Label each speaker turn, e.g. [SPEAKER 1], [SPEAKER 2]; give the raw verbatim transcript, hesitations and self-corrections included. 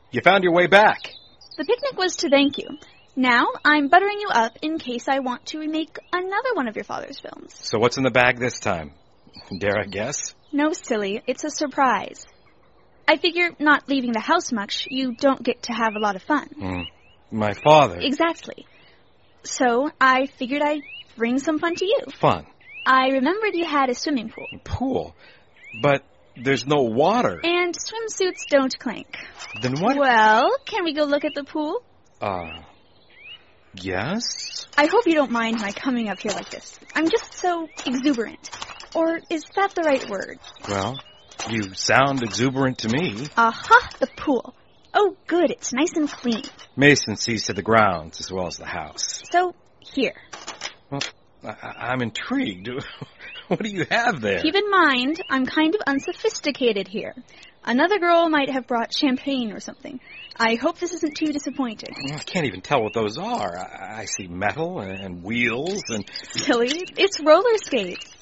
[SPEAKER 1] You found your way back.
[SPEAKER 2] The picnic was to thank you. Now I'm buttering you up in case I want to remake another one of your father's films.
[SPEAKER 1] So what's in the bag this time? Dare I guess?
[SPEAKER 2] No, silly. It's a surprise. I figure not leaving the house much, you don't get to have a lot of fun.
[SPEAKER 1] Mm. My father.
[SPEAKER 2] Exactly. So I figured I'd bring some fun to you.
[SPEAKER 1] Fun?
[SPEAKER 2] I remembered you had a swimming pool.
[SPEAKER 1] Pool? But there's no water.
[SPEAKER 2] And swimsuits don't clank.
[SPEAKER 1] Then what?
[SPEAKER 2] Well, can we go look at the pool?
[SPEAKER 1] Uh, yes?
[SPEAKER 2] I hope you don't mind my coming up here like this. I'm just so exuberant. Or is that the right word?
[SPEAKER 1] Well, you sound exuberant to me.
[SPEAKER 2] Aha, the pool. Oh, good, it's nice and clean.
[SPEAKER 1] Mason sees to the grounds as well as the house.
[SPEAKER 2] So, here.
[SPEAKER 1] Well, I- I'm intrigued. What do you have there?
[SPEAKER 2] Keep in mind, I'm kind of unsophisticated here. Another girl might have brought champagne or something. I hope this isn't too disappointing.
[SPEAKER 1] I can't even tell what those are. I, I see metal and wheels and...
[SPEAKER 2] Silly, it's roller skates.